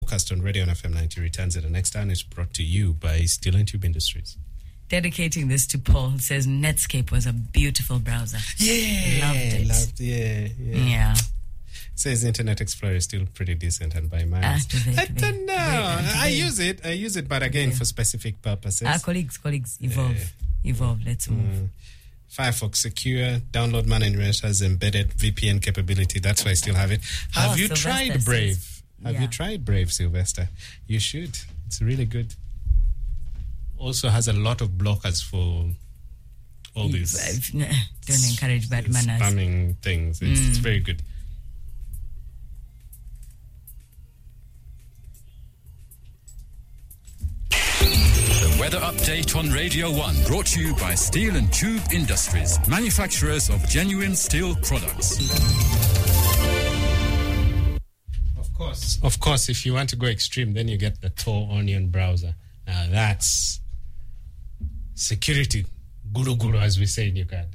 Podcast on Radio FM 90 returns at the next time. It's brought to you by Steel and Tube Industries. Dedicating this to Paul, says Netscape was a beautiful browser. Yeah, loved it. Yeah. Says Internet Explorer is still pretty decent and by miles. I don't know. I use it, but again for specific purposes. Colleagues, evolve. Let's move. Firefox secure, download management has embedded VPN capability. That's why I still have it. Have you tried Brave? Have you tried Brave, Sylvester? You should. It's really good. Also has a lot of blockers for all these. Don't encourage bad manners. Spamming things. It's very good. Weather update on Radio 1, brought to you by Steel and Tube Industries, manufacturers of genuine steel products. Of course, if you want to go extreme, then you get the Tor Onion browser. Now that's security, guru, as we say in Uganda.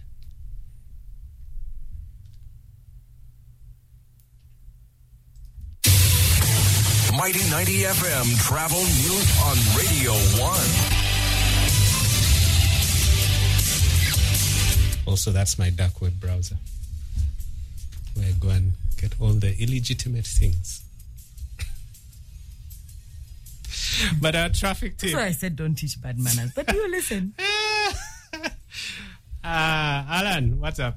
Mighty 90 FM Travel News on Radio 1. Also, that's my dark web browser, where I go and get all the illegitimate things. But our traffic tip. That's why I said don't teach bad manners, but you listen. Alan, what's up?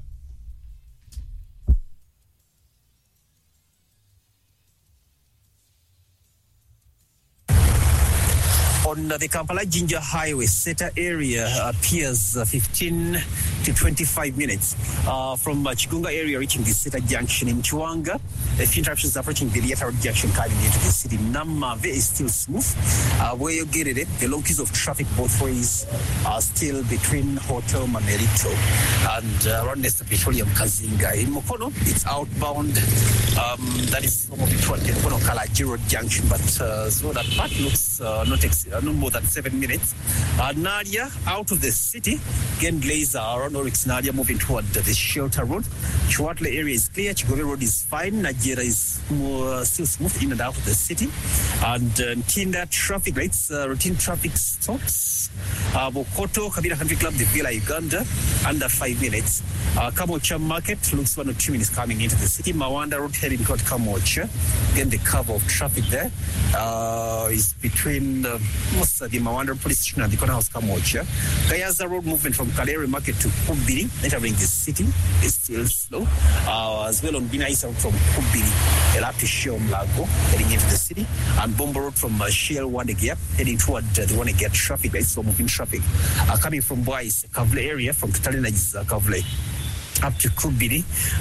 On the Kampala-Jinja Highway, Seta area appears 15 to 25 minutes from Chigunga area reaching the Seta junction. In Chuanga, a few interruptions approaching the Lieta Road junction coming into the city. Namave is still smooth. Where you get it, the long queues of traffic both ways are still between Hotel Mamerito and around Nesta Petroleum Kazinga. In Mukono, it's outbound. That is some of it toward the Mukono Kalaji Road junction, but so that part looks no more than 7 minutes. Nadia out of the city. Again, delays are around Oryx Nadia moving toward the Shelter Road. Chuatla area is clear. Chigove Road is fine. Nigeria is still smooth in and out of the city. And Tinda traffic lights, routine traffic stops. Bokoto, Kabila Country Club, the Villa Uganda, under 5 minutes. Kamocha Market looks 1 or 2 minutes coming into the city. Mawanda Road heading toward Kamocha. Again, the cover of traffic there is between the Mawanda Police Station and the Corner House Kamocha. Kayaza Road movement from Kalere Market to Kubiri, entering the city, is still slow. As well on Bina Isa from Kubiri, up to Shiom Lago, heading into the city. And Bombo Road from Shell Wanegap, heading toward the Wanegap traffic lights, so moving traffic. Coming from Bois, Kavle area, from Katalina Kavle up to Kubiri,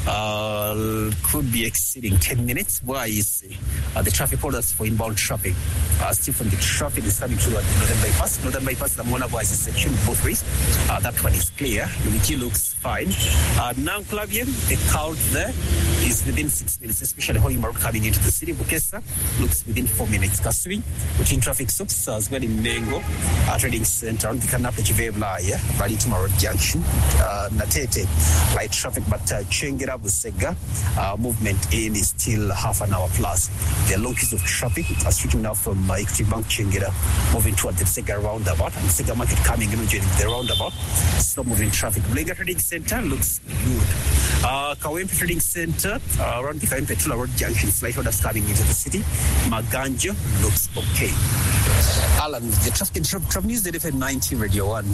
could be exceeding 10 minutes. Why is the traffic orders for inbound traffic? Still from the traffic is coming through the Northern Bypass. Northern Bypass, the Mona Boys section both ways. That one is clear. Unity looks fine. Now, Clavian, the count there is within 6 minutes, especially Hoima Road coming into the city. Bukesa looks within 4 minutes. Kasui, routine traffic stops as well in Mengo, Trading Center, on the Kanapa Chivebla, Balitima Road Junction, Natete, light traffic, but Chengera Busega, movement in is still half an hour plus. There are long queues of traffic are switching now from Equity Bank Chengera, moving toward the Sega roundabout, and Sega Market coming in the roundabout. Slow moving traffic. Blenga Trading Center looks good. Kawempe Trading Center, around the Kawempe Tula Road Junction, slight orders coming into the city. Maganjo looks okay. Alan, the traffic news, the FM 90 Radio 1.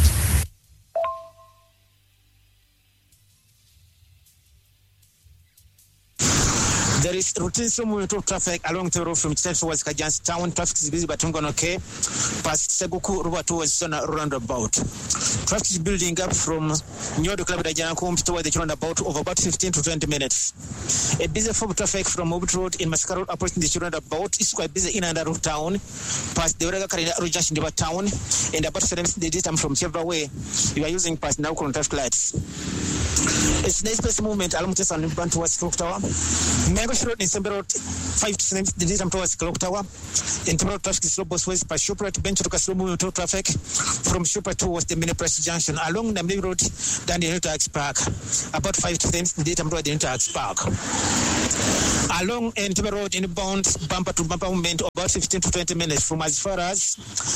There is routine movement of traffic along the road from Chitefe towards Kajansi town. Traffic is busy, but okay. Past Seguku, Ruba towards Sona roundabout. Traffic is building up from Nyodo Club Dajanakum towards the roundabout of about 15 to 20 minutes. A busy form of traffic from Mobit Road in Masaka Road approaching the roundabout is quite busy in and out of town. Past the Orega Karina Road Junction town and about 7 minutes the distance from Chevra Way. You are using past now traffic lights. It's nice space movement along the Sun towards Clock Tower. Mango Road in Sember Road 5 to 7 minutes the distance towards Clock Tower. In Timber traffic is slow both ways past Shopra to Bench to slow movement of traffic from Shopra towards the Mini Press Junction along the Road down the Interx Park. About 5 to 10 minutes the distance towards the Interx Park. Along Entebbe Road inbound, bumper to bumper movement, about 15 to 20 minutes from as far as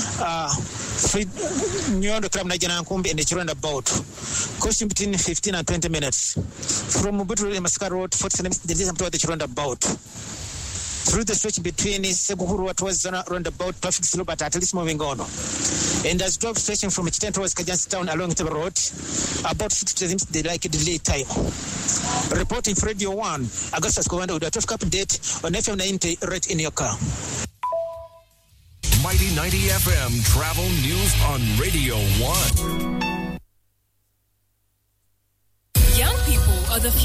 Nyondo Club Najana Nkumbi and the Chiranda Boat. Costing between 15 and 20 minutes. From Mubutu and Masaka Road, 40 minutes, the distance to the Chiranda Boat. Through the stretch between Seguhuru towards Zona roundabout, traffic slow but at least moving on. And as drop stretching from Chiten towards Kajansi Town along the road, about 60 minutes delay time. Reporting for Radio 1, Augustus Kowanda with a traffic update on FM 90 right in your car. Mighty 90 FM Travel News on Radio 1. Young people are the future.